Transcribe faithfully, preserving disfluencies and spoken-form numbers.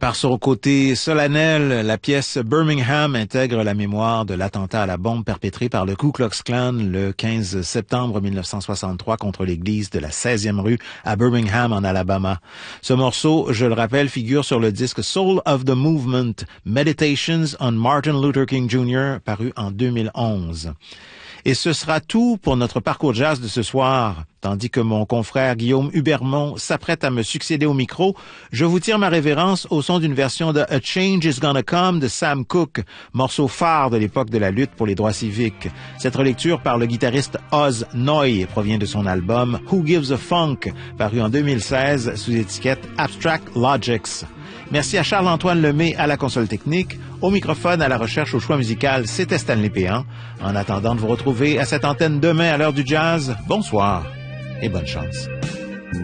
Par son côté solennel, la pièce Birmingham intègre la mémoire de l'attentat à la bombe perpétré par le Ku Klux Klan le quinze septembre mille neuf cent soixante-trois contre l'église de la seizième rue à Birmingham en Alabama. Ce morceau, je le rappelle, figure sur le disque Soul of the Movement, Meditations on Martin Luther King Junior, paru en deux mille onze. Et ce sera tout pour notre parcours jazz de ce soir. Tandis que mon confrère Guillaume Hubermont s'apprête à me succéder au micro, je vous tire ma révérence au son d'une version de A Change is Gonna Come de Sam Cooke, morceau phare de l'époque de la lutte pour les droits civiques. Cette relecture par le guitariste Oz Noy provient de son album Who Gives a Funk, paru en deux mille seize sous étiquette Abstract Logics. Merci à Charles-Antoine Lemay à la console technique. Au microphone, à la recherche au choix musical, c'était Stanley Péan. En attendant de vous retrouver à cette antenne demain à l'heure du jazz, bonsoir et bonne chance.